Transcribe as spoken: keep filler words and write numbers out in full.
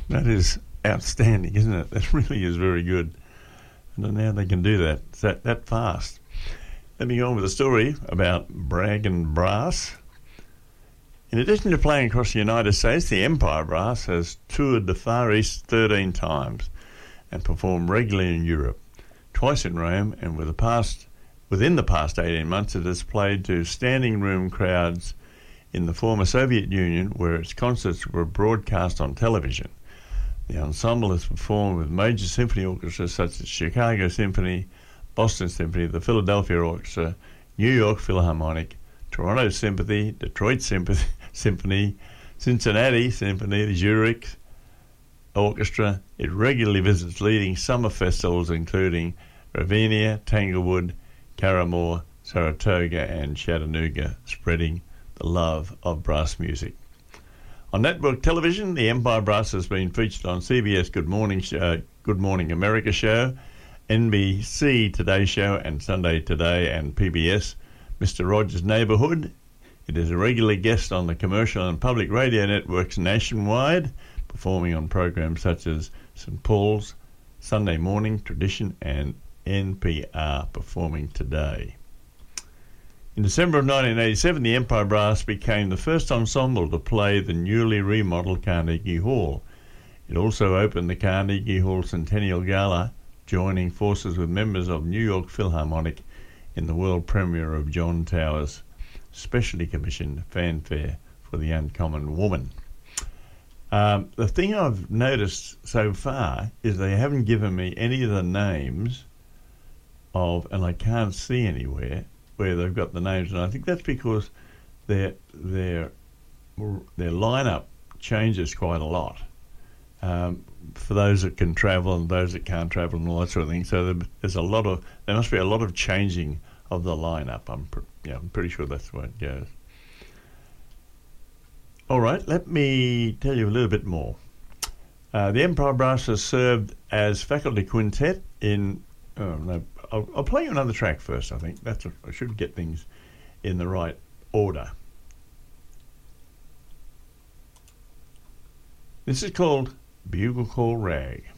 That is outstanding, isn't it? That really is very good. I don't know how they can do that that, that fast. Let me go on with a story about Bragg and Brass. In addition to playing across the United States, the Empire Brass has toured the Far East thirteen times and performed regularly in Europe, twice in Rome, and with the past, within the past eighteen months it has played to standing room crowds in the former Soviet Union, where its concerts were broadcast on television. The ensemble has performed with major symphony orchestras such as Chicago Symphony, Boston Symphony, the Philadelphia Orchestra, New York Philharmonic, Toronto Symphony, Detroit Sympathy, Symphony, Cincinnati Symphony, Zurich Orchestra. It regularly visits leading summer festivals including Ravinia, Tanglewood, Carramore, Saratoga and Chattanooga, spreading the love of brass music. On network television, the Empire Brass has been featured on C B S Good Morning Show, Good Morning America Show, N B C Today Show and Sunday Today, and P B S Mister Rogers' Neighborhood. It is a regular guest on the commercial and public radio networks nationwide, performing on programs such as Saint Paul's, Sunday Morning, Tradition and N P R Performing Today. In December of nineteen eighty-seven, the Empire Brass became the first ensemble to play the newly remodeled Carnegie Hall. It also opened the Carnegie Hall Centennial Gala, joining forces with members of New York Philharmonic in the world premiere of John Towers' specially commissioned fanfare for the Uncommon Woman. Um, the thing I've noticed so far is they haven't given me any of the names of, and I can't see anywhere where they've got the names, and I think that's because their their their lineup changes quite a lot um, for those that can travel and those that can't travel and all that sort of thing. So there's a lot of there must be a lot of changing of the lineup. I'm pr- yeah, I'm pretty sure that's the way it goes. All right, let me tell you a little bit more. Uh, the Empire Brass has served as faculty quintet in. Oh, no, I'll, I'll play you another track first. I think that's what, I should get things in the right order. This is called Bugle Call Rag.